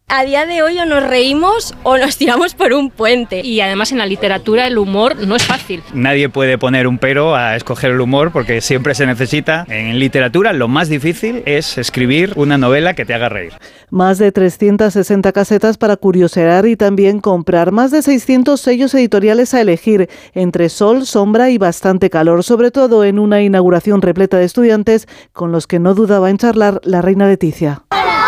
A día de hoy o nos reímos o nos tiramos por un puente. Y además en la literatura el humor no es fácil. Nadie puede poner un pero a escoger el humor porque siempre se necesita. En literatura lo más difícil es escribir una novela que te haga reír. Más de 360 casetas para curiosear y también comprar. Más de 600 sellos editoriales a elegir, entre sol, sombra y bastante calor, sobre todo en una inauguración repleta de estudiantes con los que no dudaba en charlar la reina Leticia.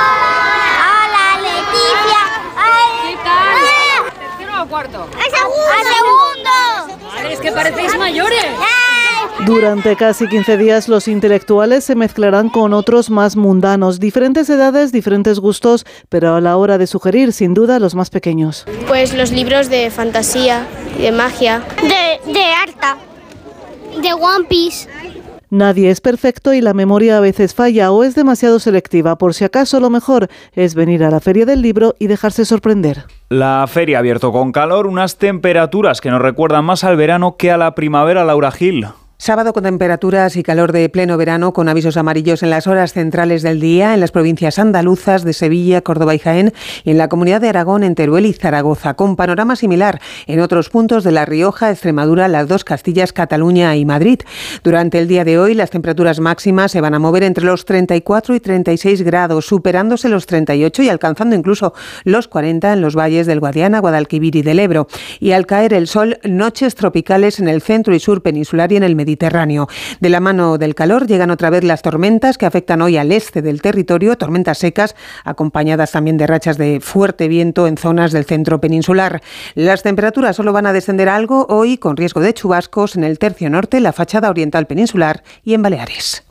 Madre, es que parecéis mayores. Durante casi 15 días los intelectuales se mezclarán con otros más mundanos, diferentes edades, diferentes gustos, pero a la hora de sugerir, sin duda, los más pequeños. Pues los libros de fantasía, de magia, de Arta, de One Piece. Nadie es perfecto y la memoria a veces falla o es demasiado selectiva. Por si acaso, lo mejor es venir a la Feria del Libro y dejarse sorprender. La feria ha abierto con calor, unas temperaturas que nos recuerdan más al verano que a la primavera, Laura Gil. Sábado con temperaturas y calor de pleno verano, con avisos amarillos en las horas centrales del día, en las provincias andaluzas de Sevilla, Córdoba y Jaén, y en la Comunidad de Aragón, en Teruel y Zaragoza, con panorama similar en otros puntos de La Rioja, Extremadura, las dos Castillas, Cataluña y Madrid. Durante el día de hoy, las temperaturas máximas se van a mover entre los 34 y 36 grados, superándose los 38 y alcanzando incluso los 40 en los valles del Guadiana, Guadalquivir y del Ebro. Y al caer el sol, noches tropicales en el centro y sur peninsular y en el Mediterráneo. De la mano del calor llegan otra vez las tormentas que afectan hoy al este del territorio, tormentas secas acompañadas también de rachas de fuerte viento en zonas del centro peninsular. Las temperaturas solo van a descender algo hoy con riesgo de chubascos en el tercio norte, la fachada oriental peninsular y en Baleares.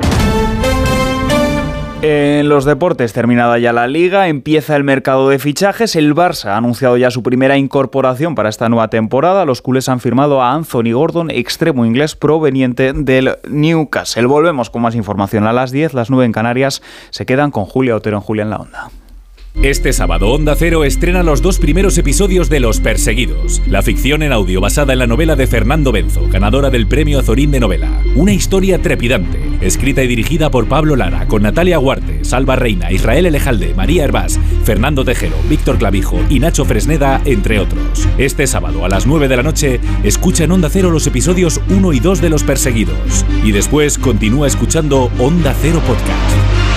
En los deportes, terminada ya la Liga, empieza el mercado de fichajes. El Barça ha anunciado ya su primera incorporación para esta nueva temporada. Los culés han firmado a Anthony Gordon, extremo inglés proveniente del Newcastle. Volvemos con más información a las 10, las 9 en Canarias. Se quedan con Julia Otero en Julia en la Onda. Este sábado Onda Cero estrena los 2 primeros episodios de Los Perseguidos, la ficción en audio basada en la novela de Fernando Benzo, ganadora del Premio Azorín de Novela. Una historia trepidante, escrita y dirigida por Pablo Lara, con Natalia Huarte, Salva Reina, Israel Elejalde, María Hervás, Fernando Tejero, Víctor Clavijo y Nacho Fresneda, entre otros. Este sábado a las 9 de la noche, escucha en Onda Cero los episodios 1 y 2 de Los Perseguidos. Y después continúa escuchando Onda Cero Podcast.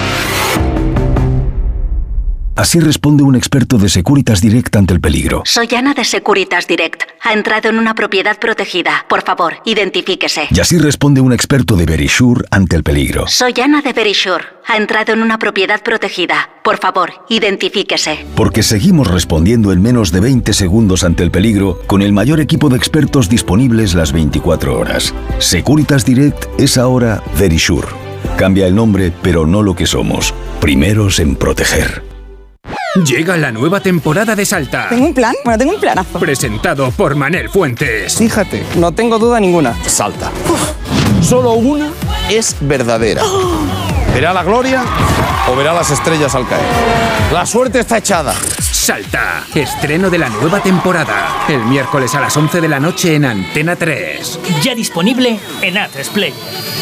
Así responde un experto de Securitas Direct ante el peligro. Soy Ana de Securitas Direct. Ha entrado en una propiedad protegida. Por favor, identifíquese. Y así responde un experto de Verisure ante el peligro. Soy Ana de Verisure. Ha entrado en una propiedad protegida. Por favor, identifíquese. Porque seguimos respondiendo en menos de 20 segundos ante el peligro con el mayor equipo de expertos disponibles las 24 horas. Securitas Direct es ahora Verisure. Cambia el nombre, pero no lo que somos. Primeros en proteger. Llega la nueva temporada de Salta. ¿Tengo un plan? Bueno, tengo un planazo. Presentado por Manel Fuentes. Fíjate, no tengo duda ninguna. Salta. Solo una es verdadera. ¿Verá la gloria o verá las estrellas al caer? La suerte está echada. Salta. Estreno de la nueva temporada. El miércoles a las 11 de la noche en Antena 3. Ya disponible en A3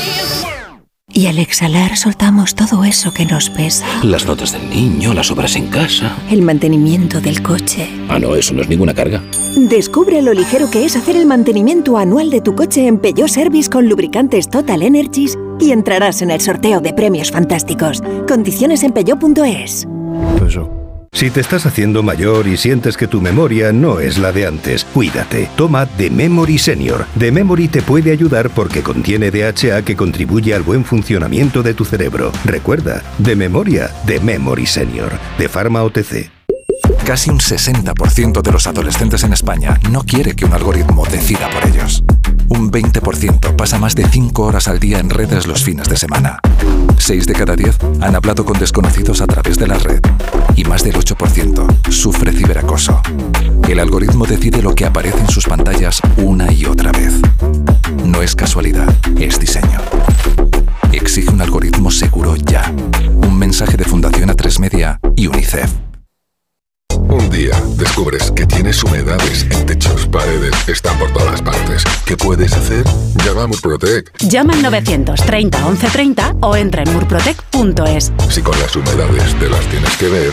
Y al exhalar soltamos todo eso que nos pesa. Las notas del niño, las obras en casa. El mantenimiento del coche. Ah, no, eso no es ninguna carga. Descubre lo ligero que es hacer el mantenimiento anual de tu coche en Peugeot Service con lubricantes Total Energies y entrarás en el sorteo de premios fantásticos. Condiciones en peugeot.es. Si te estás haciendo mayor y sientes que tu memoria no es la de antes, cuídate. Toma The Memory Senior. The Memory te puede ayudar porque contiene DHA que contribuye al buen funcionamiento de tu cerebro. Recuerda, de memoria, The Memory Senior, de Pharma OTC. Casi un 60% de los adolescentes en España no quiere que un algoritmo decida por ellos. Un 20% pasa más de 5 horas al día en redes los fines de semana. 6 de cada 10 han hablado con desconocidos a través de la red. Y más del 8% sufre ciberacoso. El algoritmo decide lo que aparece en sus pantallas una y otra vez. No es casualidad, es diseño. Exige un algoritmo seguro ya. Un mensaje de Fundación A3 Media y UNICEF. Un día descubrí descubres que tienes humedades en techos, paredes, están por todas partes. ¿Qué puedes hacer? Llama a Murprotec. Llama al 930 1130 o entra en murprotec.es. Si con las humedades te las tienes que ver.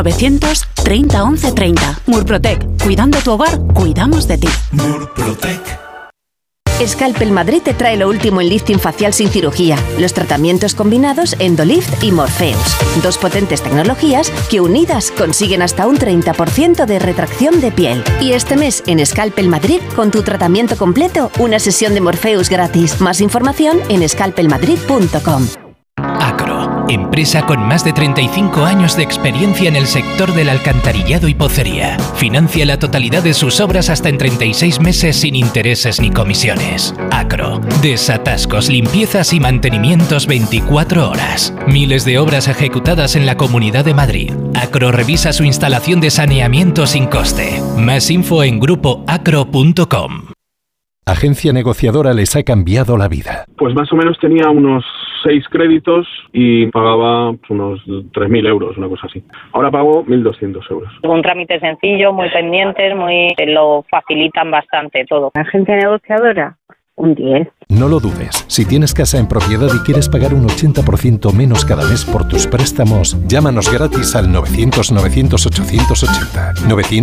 930 1130. Murprotec. Cuidando tu hogar, cuidamos de ti. Murprotec. Scalpel Madrid te trae lo último en lifting facial sin cirugía, los tratamientos combinados Endolift y Morpheus. 2 potentes tecnologías que unidas consiguen hasta un 30% de retracción de piel. Y este mes en Scalpel Madrid, con tu tratamiento completo, una sesión de Morpheus gratis. Más información en scalpelmadrid.com. Acro, empresa con más de 35 años de experiencia en el sector del alcantarillado y pocería. Financia la totalidad de sus obras hasta en 36 meses sin intereses ni comisiones. Acro, desatascos, limpiezas y mantenimientos 24 horas. Miles de obras ejecutadas en la Comunidad de Madrid. Acro revisa su instalación de saneamiento sin coste. Más info en grupoacro.com. Agencia negociadora les ha cambiado la vida. Pues más o menos tenía unos 6 créditos y pagaba unos 3.000 euros, una cosa así. Ahora pago 1.200 euros. Un trámite sencillo, muy pendientes, lo facilitan bastante todo. Agencia negociadora, un 10. No lo dudes. Si tienes casa en propiedad y quieres pagar un 80% menos cada mes por tus préstamos, llámanos gratis al 900-900-880.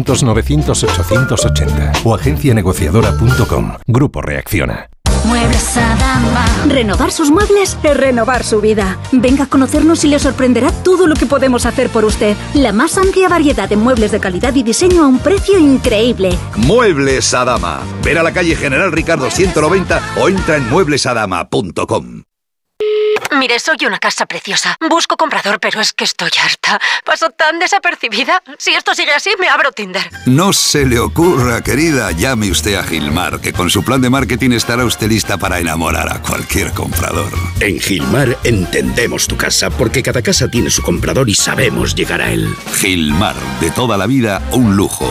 900-900-880 o agencianegociadora.com. Grupo Reacciona. Muebles Adama. Renovar sus muebles es renovar su vida. Venga a conocernos y le sorprenderá todo lo que podemos hacer por usted. La más amplia variedad de muebles de calidad y diseño a un precio increíble. Muebles Adama. Ver a la calle General Ricardo 190 o entra en mueblesadama.com. Mire, soy una casa preciosa. Busco comprador, pero es que estoy harta. Paso tan desapercibida. Si esto sigue así, me abro Tinder. No se le ocurra, querida, llame usted a Gilmar, que con su plan de marketing estará usted lista para enamorar a cualquier comprador. En Gilmar entendemos tu casa, porque cada casa tiene su comprador y sabemos llegar a él. Gilmar, de toda la vida, un lujo.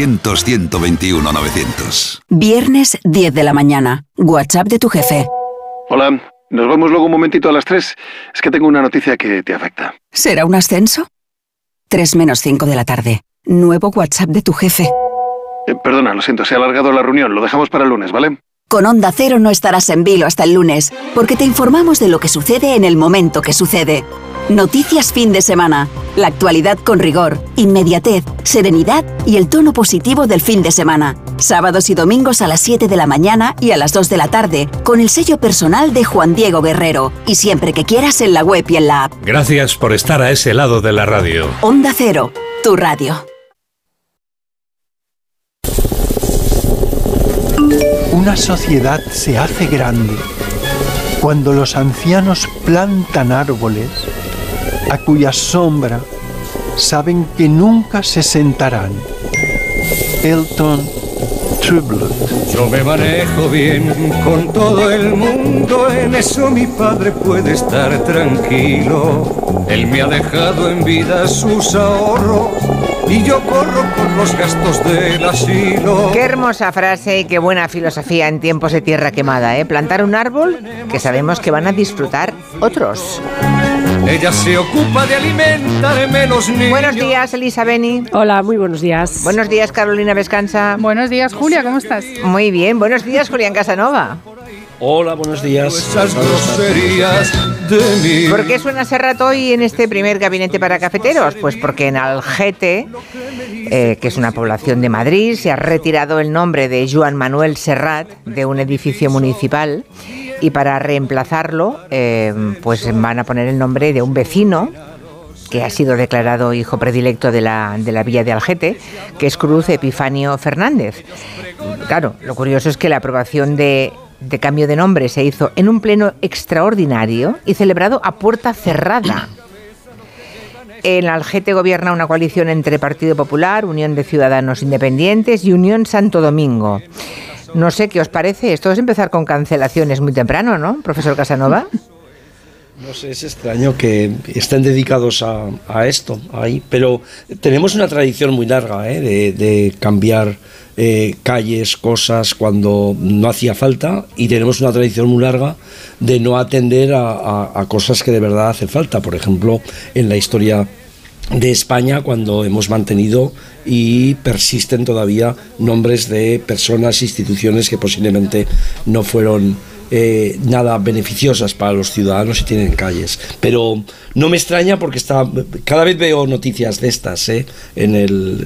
900-121-900. Viernes 10 de la mañana. WhatsApp de tu jefe. Hola. Nos vemos luego un momentito a las 3. Es que tengo una noticia que te afecta. ¿Será un ascenso? 3 menos 5 de la tarde. Nuevo WhatsApp de tu jefe. Perdona, lo siento, se ha alargado la reunión. Lo dejamos para el lunes, ¿vale? Con Onda Cero no estarás en vilo hasta el lunes, porque te informamos de lo que sucede en el momento que sucede. Noticias fin de semana. La actualidad con rigor, inmediatez, serenidad y el tono positivo del fin de semana. Sábados y domingos a las 7 de la mañana y a las 2 de la tarde, con el sello personal de Juan Diego Guerrero. Y siempre que quieras en la web y en la app. Gracias por estar a ese lado de la radio. Onda Cero, tu radio. Una sociedad se hace grande cuando los ancianos plantan árboles a cuya sombra saben que nunca se sentarán. Elton Trueblood. Yo me manejo bien con todo el mundo, en eso mi padre puede estar tranquilo. Él me ha dejado en vida sus ahorros y yo corro con los gastos del asilo. Qué hermosa frase y qué buena filosofía en tiempos de tierra quemada, ¿eh? Plantar un árbol que sabemos que van a disfrutar otros. Ella se ocupa de alimentarme los niños. Buenos días, Elisa Beni. Hola, muy buenos días. Buenos días, Carolina Vescanza. Buenos días, Julia, ¿cómo estás? Muy bien, buenos días, Julián Casanova. Hola, buenos días. Esas groserías de mí. ¿Por qué suena Serrat hoy en este primer gabinete para cafeteros? Pues porque en Algete, que es una población de Madrid, se ha retirado el nombre de Joan Manuel Serrat de un edificio municipal y para reemplazarlo, pues van a poner el nombre de un vecino que ha sido declarado hijo predilecto de la villa de Algete, que es Cruz Epifanio Fernández. Claro, lo curioso es que la aprobación de cambio de nombre se hizo en un pleno extraordinario y celebrado a puerta cerrada. En Algete gobierna una coalición entre Partido Popular, Unión de Ciudadanos Independientes y Unión Santo Domingo. No sé qué os parece, esto es empezar con cancelaciones muy temprano, ¿no, profesor Casanova? No sé, es extraño que estén dedicados a esto ahí, pero tenemos una tradición muy larga de cambiar calles, cosas cuando no hacía falta, y tenemos una tradición muy larga de no atender a cosas que de verdad hace falta. Por ejemplo, en la historia de España, cuando hemos mantenido y persisten todavía nombres de personas, instituciones que posiblemente no fueron nada beneficiosas para los ciudadanos y tienen calles. Pero no me extraña porque cada vez veo noticias de estas en